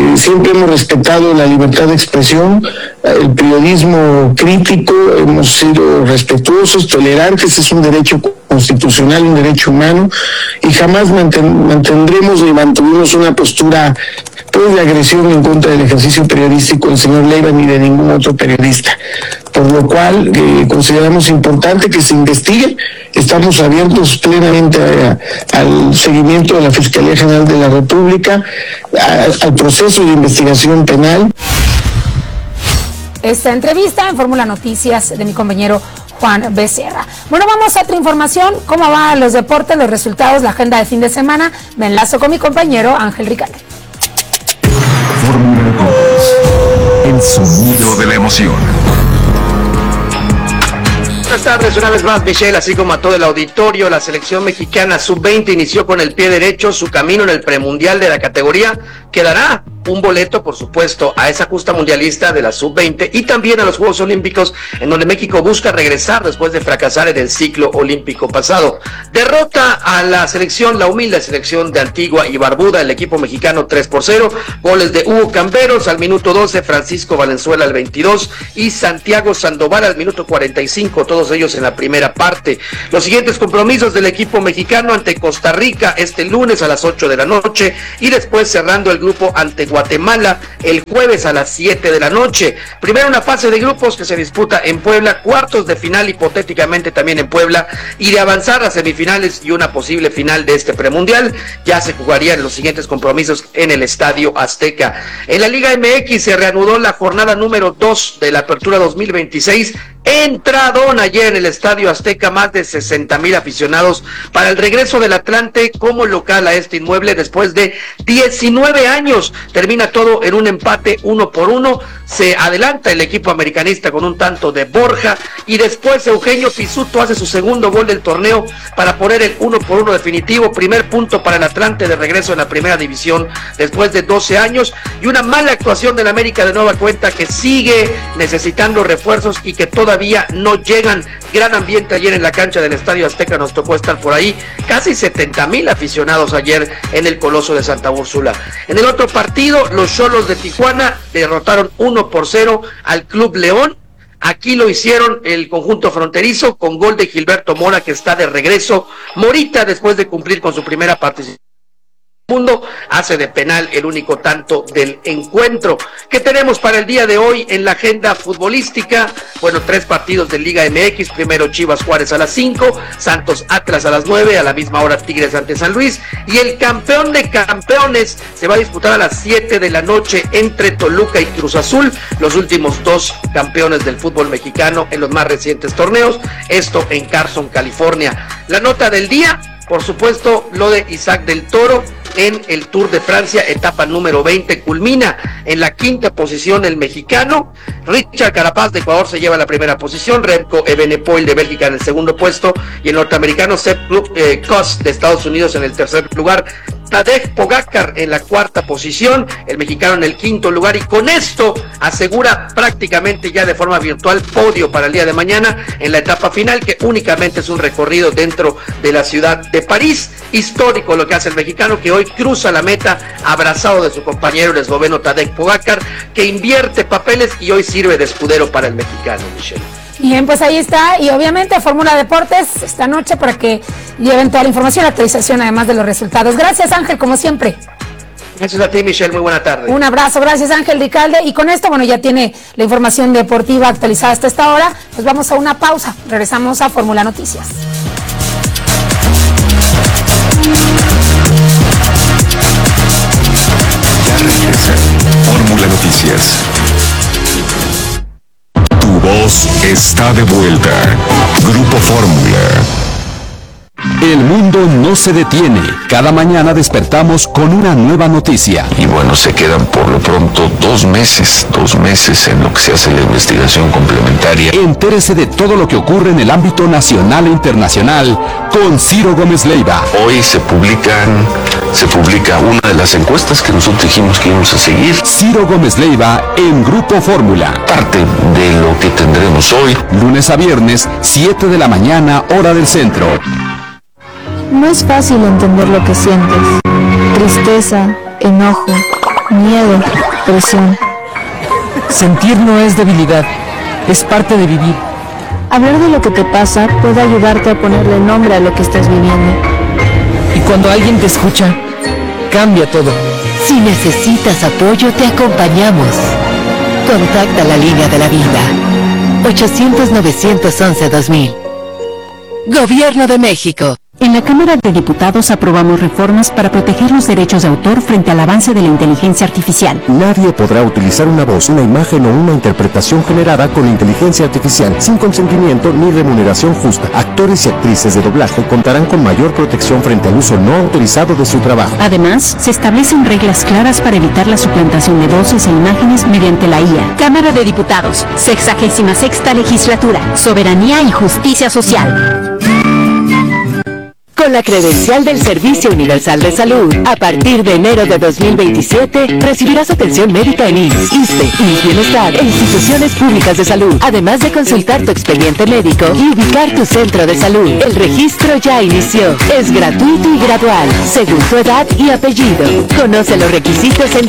siempre hemos respetado la libertad de expresión, el periodismo crítico, hemos sido respetuosos, tolerantes, es un derecho constitucional, un derecho humano, y jamás mantendremos ni mantuvimos una postura pues de agresión en contra del ejercicio periodístico del señor Leiva ni de ningún otro periodista, por lo cual consideramos importante que se investigue. Estamos abiertos plenamente al seguimiento de la Fiscalía General de la República, al proceso de investigación penal. Esta entrevista en Fórmula Noticias de mi compañero Juan Becerra. Bueno, vamos a otra información. ¿Cómo van los deportes, los resultados, la agenda de fin de semana? Me enlazo con mi compañero Ángel Ricalde. Fórmula Noticias, el sonido de la emoción. Buenas tardes, una vez más, Michelle, así como a todo el auditorio. La selección mexicana sub-20 inició con el pie derecho su camino en el premundial de la categoría, que dará un boleto, por supuesto, a esa justa mundialista de la sub-20 y también a los Juegos Olímpicos, en donde México busca regresar después de fracasar en el ciclo olímpico pasado. Derrota a la selección, la humilde selección de Antigua y Barbuda, el equipo mexicano 3-0, goles de Hugo Camberos al minuto 12, Francisco Valenzuela al 22 y Santiago Sandoval al minuto 45, todos ellos en la primera parte. Los siguientes compromisos del equipo mexicano ante Costa Rica este lunes a las 8 de la noche y después cerrando el grupo ante Guatemala el jueves a las 7 de la noche. Primero una fase de grupos que se disputa en Puebla, cuartos de final hipotéticamente también en Puebla, y de avanzar a semifinales y una posible final de este premundial, ya se jugarían los siguientes compromisos en el Estadio Azteca. En la Liga MX se reanudó la jornada número 2 de la Apertura 2026, entradón ayer en el Estadio Azteca, más de 60,000 aficionados para el regreso del Atlante como local a este inmueble después de 19 años. Termina todo en un empate 1-1, se adelanta el equipo americanista con un tanto de Borja y después Eugenio Pizzuto hace su segundo gol del torneo para poner el 1-1 definitivo, primer punto para el Atlante de regreso en la primera división después de 12 años y una mala actuación del América de nueva cuenta, que sigue necesitando refuerzos y que todavía no llegan. Gran ambiente ayer en la cancha del Estadio Azteca, nos tocó estar por ahí, casi 70,000 aficionados ayer en el Coloso de Santa Úrsula. En el otro partido, los Xolos de Tijuana derrotaron 1-0 al Club León. Aquí lo hicieron el conjunto fronterizo con gol de Gilberto Mora, que está de regreso. Morita, después de cumplir con su primera participación mundo, hace de penal el único tanto del encuentro. ¿Qué tenemos para el día de hoy en la agenda futbolística? Bueno, 3 partidos de Liga MX, primero Chivas Juárez a las 5, Santos Atlas a las 9, a la misma hora Tigres ante San Luis, y el campeón de campeones se va a disputar a las 7 de la noche entre Toluca y Cruz Azul, los últimos 2 campeones del fútbol mexicano en los más recientes torneos, esto en Carson, California. La nota del día, por supuesto, lo de Isaac del Toro en el Tour de Francia, etapa número 20, culmina en la 5ª posición el mexicano. Richard Carapaz de Ecuador se lleva la primera posición, Remco Evenepoel de Bélgica en el segundo puesto y el norteamericano Sepp Kuss de Estados Unidos en el tercer lugar. Tadej Pogacar en la 4ª posición, el mexicano en el 5º lugar, y con esto asegura prácticamente ya de forma virtual podio para el día de mañana en la etapa final, que únicamente es un recorrido dentro de la ciudad de París. Histórico lo que hace el mexicano, que hoy cruza la meta abrazado de su compañero el esloveno Tadej Pogacar, que invierte papeles y hoy sirve de escudero para el mexicano, Michelle. Bien, pues ahí está, y obviamente Fórmula Deportes esta noche para que lleven toda la información, la actualización además de los resultados. Gracias, Ángel, como siempre. Gracias a ti, Michelle, muy buena tarde. Un abrazo, gracias, Ángel Ricalde, y con esto, bueno, ya tiene la información deportiva actualizada hasta esta hora, pues vamos a una pausa, regresamos a Fórmula Noticias. Ya regresa Fórmula Noticias. Tu voz está de vuelta. Grupo Fórmula. El mundo no se detiene. Cada mañana despertamos con una nueva noticia. Y bueno, se quedan por lo pronto 2 meses en lo que se hace la investigación complementaria. Entérese de todo lo que ocurre en el ámbito nacional e internacional con Ciro Gómez Leiva. Hoy se publica una de las encuestas que nosotros dijimos que íbamos a seguir. Ciro Gómez Leiva en Grupo Fórmula. Parte de lo que tendremos hoy. Lunes a viernes, 7 de la mañana, hora del centro. No es fácil entender lo que sientes. Tristeza, enojo, miedo, presión. Sentir no es debilidad, es parte de vivir. Hablar de lo que te pasa puede ayudarte a ponerle nombre a lo que estás viviendo. Y cuando alguien te escucha, cambia todo. Si necesitas apoyo, te acompañamos. Contacta la línea de la vida. 800-911-2000. Gobierno de México. En la Cámara de Diputados aprobamos reformas para proteger los derechos de autor frente al avance de la inteligencia artificial. Nadie podrá utilizar una voz, una imagen o una interpretación generada con inteligencia artificial sin consentimiento ni remuneración justa. Actores y actrices de doblaje contarán con mayor protección frente al uso no autorizado de su trabajo. Además, se establecen reglas claras para evitar la suplantación de voces e imágenes mediante la IA. Cámara de Diputados, 66ª Legislatura, Soberanía y Justicia Social. Con la credencial del Servicio Universal de Salud, a partir de enero de 2027, recibirás atención médica en IMSS, ISSSTE, IMSS Bienestar e instituciones públicas de salud, además de consultar tu expediente médico y ubicar tu centro de salud. El registro ya inició. Es gratuito y gradual, según tu edad y apellido. Conoce los requisitos en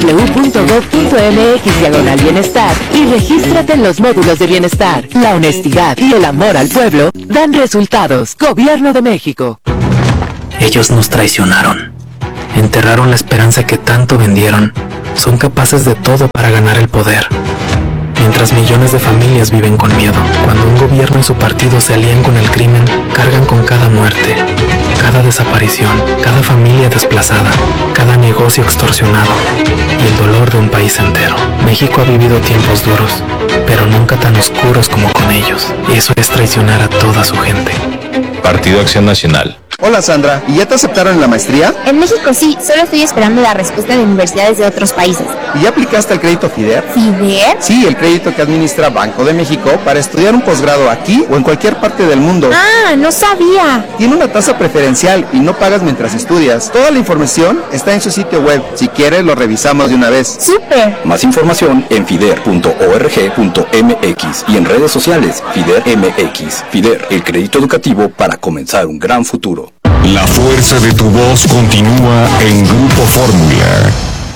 www.gov.mx/bienestar y regístrate en los módulos de bienestar. La honestidad y el amor al pueblo dan resultados. Gobierno de México. Ellos nos traicionaron, enterraron la esperanza que tanto vendieron, son capaces de todo para ganar el poder. Mientras millones de familias viven con miedo, cuando un gobierno y su partido se alían con el crimen, cargan con cada muerte, cada desaparición, cada familia desplazada, cada negocio extorsionado y el dolor de un país entero. México ha vivido tiempos duros, pero nunca tan oscuros como con ellos, y eso es traicionar a toda su gente. Partido Acción Nacional. Hola Sandra, ¿y ya te aceptaron en la maestría? En México sí, solo estoy esperando la respuesta de universidades de otros países. ¿Y ya aplicaste el crédito FIDER? ¿FIDER? Sí, el crédito que administra Banco de México para estudiar un posgrado aquí o en cualquier parte del mundo. ¡Ah, no sabía! Tiene una tasa preferencial y no pagas mientras estudias. Toda la información está en su sitio web. Si quieres, lo revisamos de una vez. ¡Súper! Más información en fider.org.mx y en redes sociales FIDER MX. FIDER, el crédito educativo para comenzar un gran futuro. La fuerza de tu voz continúa en Grupo Fórmula.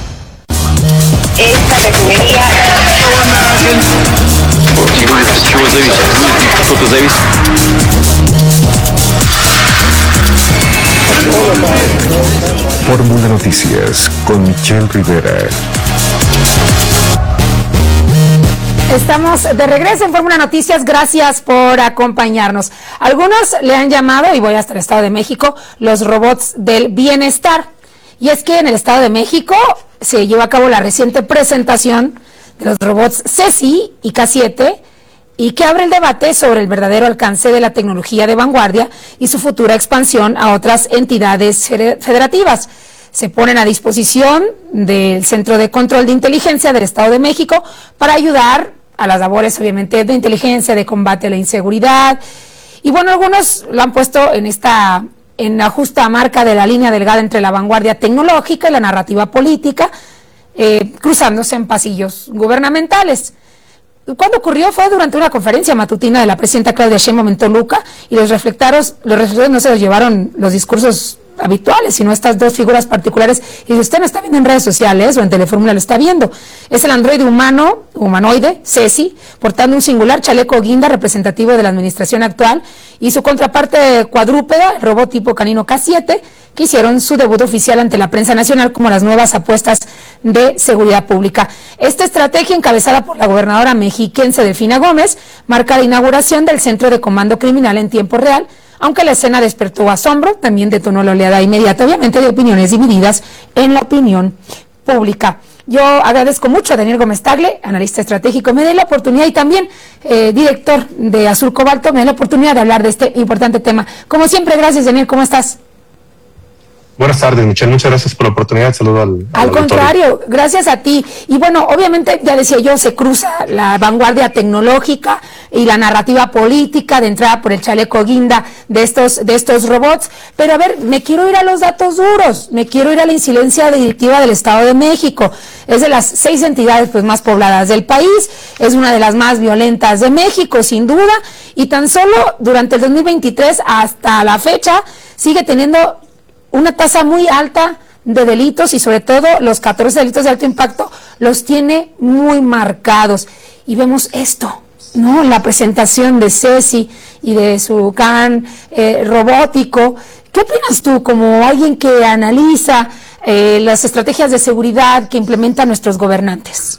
Esta refinería... Fórmula Noticias con Michelle Rivera. Estamos de regreso en Fórmula Noticias, gracias por acompañarnos. Algunos le han llamado, y voy hasta el Estado de México, los robots del bienestar. Y es que en el Estado de México se llevó a cabo la reciente presentación de los robots Ceci y K7, y que abre el debate sobre el verdadero alcance de la tecnología de vanguardia y su futura expansión a otras entidades federativas. Se ponen a disposición del Centro de Control de Inteligencia del Estado de México para ayudar a las labores, obviamente, de inteligencia, de combate a la inseguridad. Y bueno, algunos lo han puesto en la justa marca de la línea delgada entre la vanguardia tecnológica y la narrativa política, cruzándose en pasillos gubernamentales. ¿Cuándo ocurrió? Fue durante una conferencia matutina de la presidenta Claudia Sheinbaum en Toluca, y los reflectores no se los llevaron los discursos habituales, sino estas dos figuras particulares. Y si usted no está viendo en redes sociales o en Telefórmula, lo está viendo. Es el androide humanoide, Ceci, portando un singular chaleco guinda representativo de la administración actual, y su contraparte cuadrúpeda, el robot tipo canino K7, que hicieron su debut oficial ante la prensa nacional como las nuevas apuestas de seguridad pública. Esta estrategia, encabezada por la gobernadora mexiquense Delfina Gómez, marca la inauguración del Centro de Comando Criminal en tiempo real, aunque la escena despertó asombro, también detonó la oleada inmediata, obviamente, de opiniones divididas en la opinión pública. Yo agradezco mucho a Daniel Gómez Tagle, analista estratégico, me dé la oportunidad, y también director de Azul Cobalto, me dé la oportunidad de hablar de este importante tema. Como siempre, gracias, Daniel, ¿cómo estás? Buenas tardes, Michelle, muchas gracias por la oportunidad. Saludo al contrario, gracias a ti. Y bueno, obviamente, ya decía yo, se cruza la vanguardia tecnológica y la narrativa política de entrada por el chaleco guinda de estos robots. Pero a ver, me quiero ir a los datos duros, me quiero ir a la incidencia delictiva del Estado de México. Es de las 6 entidades pues más pobladas del país, es una de las más violentas de México, sin duda, y tan solo durante el 2023 hasta la fecha sigue teniendo una tasa muy alta de delitos y sobre todo los 14 delitos de alto impacto los tiene muy marcados. Y vemos esto, ¿no? La presentación de Ceci y de su can robótico. ¿Qué opinas tú como alguien que analiza las estrategias de seguridad que implementan nuestros gobernantes?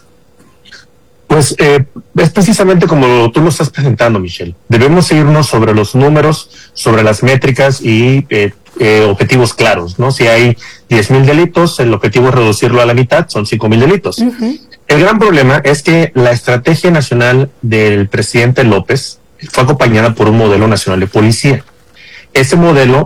Pues es precisamente como tú lo estás presentando, Michelle. Debemos irnos sobre los números, sobre las métricas y objetivos claros, ¿no? Si hay 10,000 delitos, el objetivo es reducirlo a la mitad, son 5,000 delitos. El gran problema es que la estrategia nacional del presidente López fue acompañada por un modelo nacional de policía. Ese modelo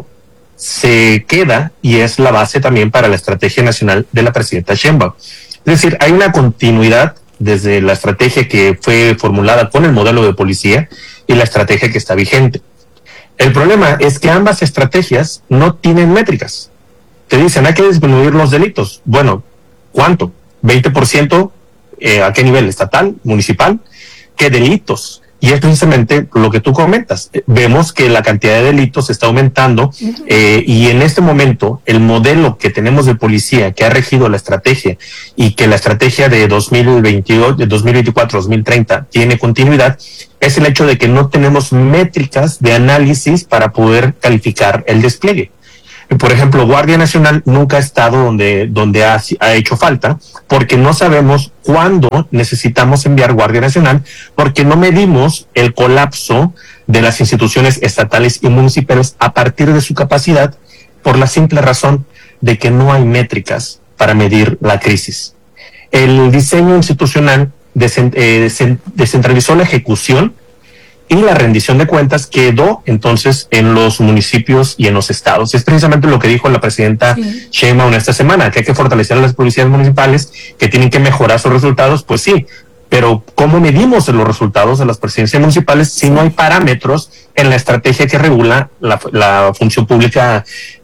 se queda y es la base también para la estrategia nacional de la presidenta Sheinbaum. Es decir, hay una continuidad desde la estrategia que fue formulada con el modelo de policía y la estrategia que está vigente. El problema es que ambas estrategias no tienen métricas. Te dicen, hay que disminuir los delitos. Bueno, ¿cuánto? ¿20%? ¿A qué nivel? ¿Estatal? ¿Municipal? ¿Qué delitos? Y es precisamente lo que tú comentas. Vemos que la cantidad de delitos está aumentando y en este momento el modelo que tenemos de policía que ha regido la estrategia y que la estrategia de 2022, de 2024, 2030 tiene continuidad, es el hecho de que no tenemos métricas de análisis para poder calificar el despliegue. Por ejemplo, Guardia Nacional nunca ha estado donde ha hecho falta, porque no sabemos cuándo necesitamos enviar Guardia Nacional, porque no medimos el colapso de las instituciones estatales y municipales a partir de su capacidad, por la simple razón de que no hay métricas para medir la crisis. El diseño institucional descentralizó la ejecución y la rendición de cuentas quedó entonces en los municipios y en los estados. Es precisamente lo que dijo la presidenta Sheinbaum esta semana, que hay que fortalecer a las policías municipales, que tienen que mejorar sus resultados. Pues sí, pero ¿cómo medimos los resultados de las presidencias municipales si no hay parámetros en la estrategia que regula la función pública,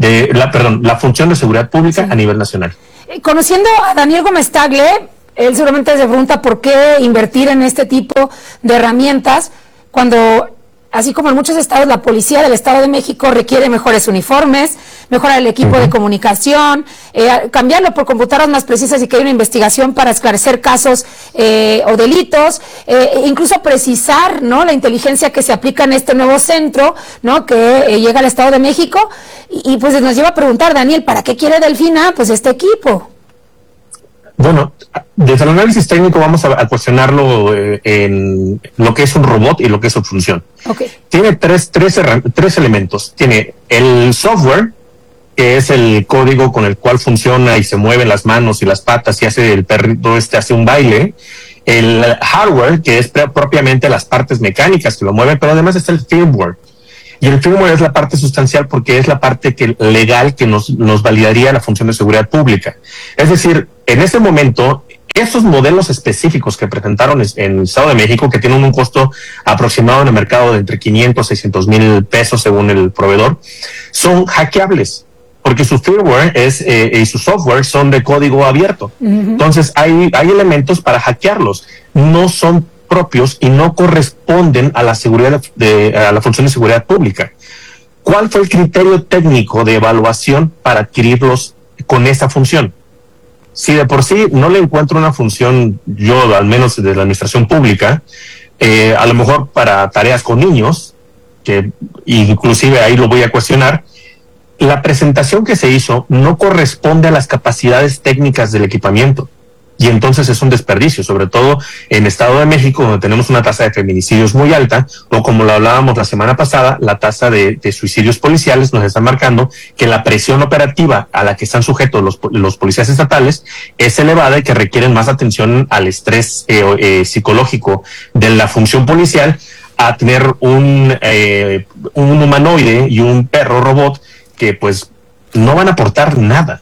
la función de seguridad pública a nivel nacional? Conociendo a Daniel Gómez Tagle, él seguramente se pregunta por qué invertir en este tipo de herramientas, cuando, así como en muchos estados, la policía del Estado de México requiere mejores uniformes, mejorar el equipo de comunicación, cambiarlo por computadoras más precisas y que haya una investigación para esclarecer casos o delitos, incluso precisar, ¿no?, la inteligencia que se aplica en este nuevo centro, ¿no?, que llega al Estado de México, y pues nos lleva a preguntar, Daniel, ¿para qué quiere Delfina pues este equipo? Bueno, desde el análisis técnico vamos a cuestionarlo en lo que es un robot y lo que es su función. Okay. Tiene tres elementos. Tiene el software, que es el código con el cual funciona y se mueven las manos y las patas y hace el perrito hace un baile. El hardware, que es propiamente las partes mecánicas que lo mueven, pero además está el firmware. Y el firmware es la parte sustancial porque es la parte legal que nos validaría la función de seguridad pública. Es decir, en ese momento, esos modelos específicos que presentaron en el Estado de México, que tienen un costo aproximado en el mercado de entre 500 y 600 mil pesos según el proveedor, son hackeables, porque su firmware y su software son de código abierto. Entonces, hay elementos para hackearlos. No son propios y no corresponden a la seguridad a la función de seguridad pública. ¿Cuál fue el criterio técnico de evaluación para adquirirlos con esa función? Si de por sí no le encuentro una función, yo al menos de la administración pública, a lo mejor para tareas con niños, que inclusive ahí lo voy a cuestionar, la presentación que se hizo no corresponde a las capacidades técnicas del equipamiento. Y entonces es un desperdicio, sobre todo en Estado de México, donde tenemos una tasa de feminicidios muy alta, o como lo hablábamos la semana pasada, la tasa de suicidios policiales nos está marcando que la presión operativa a la que están sujetos los policías estatales es elevada y que requieren más atención al estrés psicológico de la función policial, a tener un humanoide y un perro robot que pues no van a aportar nada.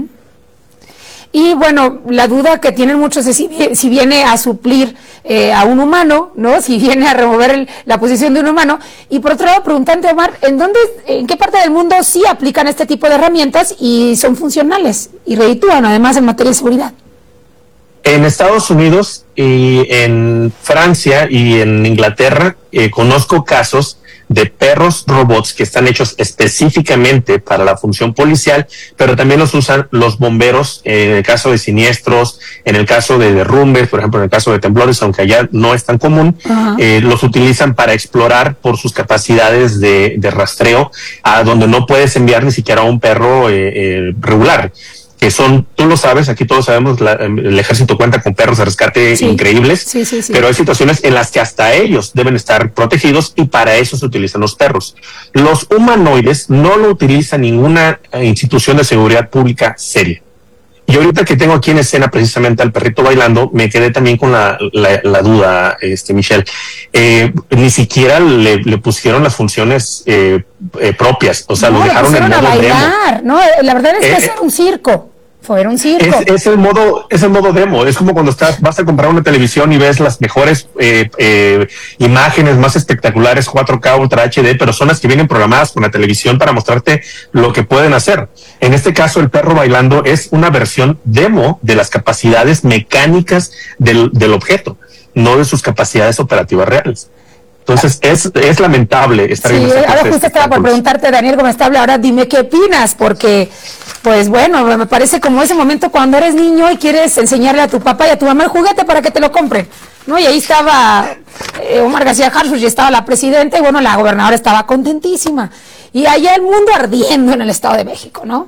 Y bueno, la duda que tienen muchos es si viene a suplir a un humano, ¿no? Si viene a remover la posición de un humano. Y por otro lado, preguntante, Omar, ¿en qué parte del mundo sí aplican este tipo de herramientas y son funcionales y reditúan además en materia de seguridad? En Estados Unidos y en Francia y en Inglaterra conozco casos de perros robots que están hechos específicamente para la función policial, pero también los usan los bomberos en el caso de siniestros, en el caso de derrumbes, por ejemplo, en el caso de temblores, aunque allá no es tan común, los utilizan para explorar por sus capacidades de rastreo, a donde no puedes enviar ni siquiera a un perro regular. Que son, tú lo sabes, aquí todos sabemos, el ejército cuenta con perros de rescate increíbles, pero hay situaciones en las que hasta ellos deben estar protegidos y para eso se utilizan los perros. Los humanoides no lo utiliza ninguna institución de seguridad pública seria. Y ahorita que tengo aquí en escena precisamente al perrito bailando, me quedé también con la duda, Michelle. Ni siquiera le pusieron las funciones propias, o sea, lo dejaron en modo bailar, demo. No, la verdad es que era un circo. Era un circo. Es el modo demo. Es como cuando vas a comprar una televisión y ves las mejores imágenes más espectaculares, 4K, Ultra HD, pero son las que vienen programadas con la televisión para mostrarte lo que pueden hacer. En este caso, el perro bailando es una versión demo de las capacidades mecánicas del objeto, no de sus capacidades operativas reales. Entonces, es lamentable estar viendo esta ahora justo estaba por preguntarte, Daniel Gómez Tagle, ahora dime qué opinas, porque, pues bueno, me parece como ese momento cuando eres niño y quieres enseñarle a tu papá y a tu mamá el juguete para que te lo compren, ¿no? Y ahí estaba Omar García Harfuch y estaba la presidenta y bueno, la gobernadora estaba contentísima. Y allá el mundo ardiendo en el Estado de México, ¿no?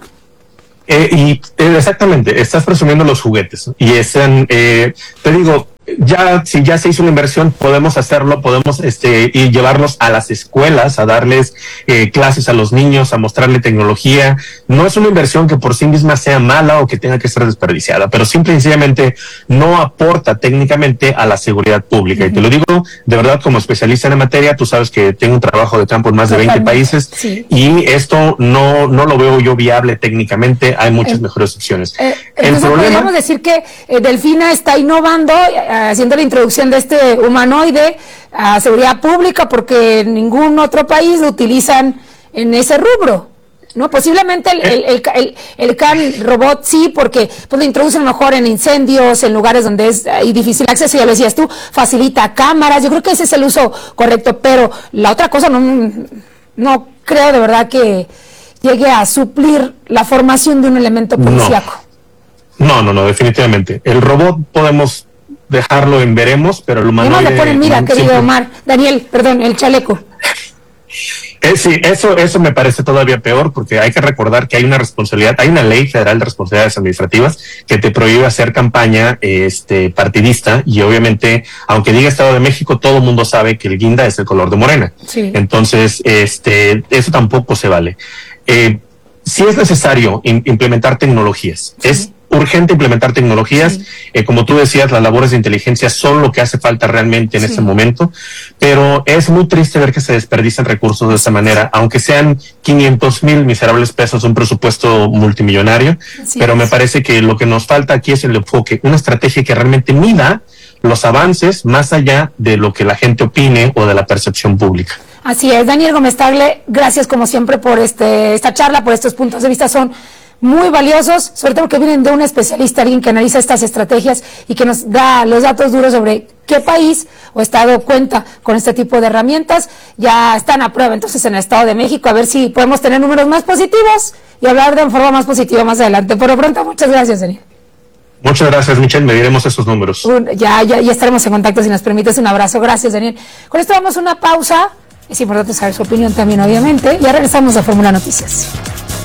Exactamente, estás presumiendo los juguetes y te digo, si ya se hizo una inversión, podemos hacerlo, podemos y llevarlos a las escuelas, a darles clases a los niños, a mostrarle tecnología. No es una inversión que por sí misma sea mala o que tenga que ser desperdiciada, pero simple y sencillamente no aporta técnicamente a la seguridad pública. Y te lo digo de verdad como especialista en la materia, tú sabes que tengo un trabajo de campo en más de 20 países y esto no lo veo yo viable técnicamente, hay muchas mejores opciones. Entonces podríamos decir que Delfina está innovando, haciendo la introducción de este humanoide a seguridad pública porque en ningún otro país lo utilizan en ese rubro, ¿no? Posiblemente el CAN robot sí, porque pues lo introducen mejor en incendios, en lugares donde hay difícil acceso, ya lo decías tú, facilita cámaras, yo creo que ese es el uso correcto, pero la otra cosa no creo de verdad que llegue a suplir la formación de un elemento policíaco. No, definitivamente. El robot podemos dejarlo en veremos, pero el humanoide... No le ponen mira, querido Omar. Daniel, perdón, el chaleco. Sí, eso me parece todavía peor, porque hay que recordar que hay una responsabilidad, hay una ley federal de responsabilidades administrativas que te prohíbe hacer campaña partidista, y obviamente, aunque diga Estado de México, todo el mundo sabe que el guinda es el color de Morena. Sí. Entonces, eso tampoco se vale. Sí es necesario implementar tecnologías. Sí. Es urgente implementar tecnologías. Como tú decías, las labores de inteligencia son lo que hace falta realmente en este momento, pero es muy triste ver que se desperdician recursos de esa manera, aunque sean 500,000 miserables pesos, un presupuesto multimillonario, pero me parece que lo que nos falta aquí es el enfoque, una estrategia que realmente mida los avances más allá de lo que la gente opine o de la percepción pública. Así es, Daniel Gómez Tagle, gracias como siempre por esta charla, por estos puntos de vista, son muy valiosos, sobre todo que vienen de un especialista, alguien que analiza estas estrategias y que nos da los datos duros sobre qué país o estado cuenta con este tipo de herramientas. Ya están a prueba entonces en el Estado de México, a ver si podemos tener números más positivos y hablar de forma más positiva más adelante. Por lo pronto, muchas gracias, Daniel. Muchas gracias, Michelle, mediremos esos números. Ya estaremos en contacto si nos permites. Un abrazo, gracias, Daniel. Con esto vamos a una pausa, es importante saber su opinión también, obviamente, y ya regresamos a Fórmula Noticias.